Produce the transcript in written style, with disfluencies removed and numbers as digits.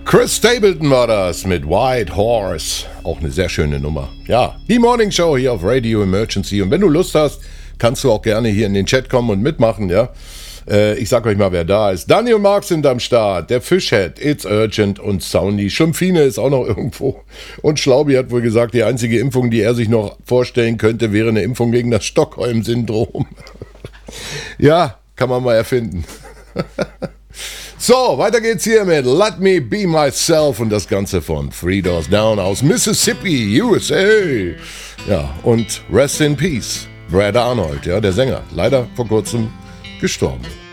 Chris Stapleton war das mit White Horse. Auch eine sehr schöne Nummer. Ja, die Morning Show hier auf Radio Emergency. Und wenn du Lust hast, kannst du auch gerne hier in den Chat kommen und mitmachen, ja. Ich sag euch mal, wer da ist. Daniel und Mark sind am Start. Der Fishhead, It's Urgent und Soundy. Schimpfine ist auch noch irgendwo. Und Schlaubi hat wohl gesagt, die einzige Impfung, die er sich noch vorstellen könnte, wäre eine Impfung gegen das Stockholm-Syndrom. Ja, kann man mal erfinden. So, weiter geht's hier mit Let Me Be Myself und das Ganze von Three Doors Down aus Mississippi, USA. Ja, und Rest in Peace, Brad Arnold, ja, der Sänger, leider vor kurzem gestorben.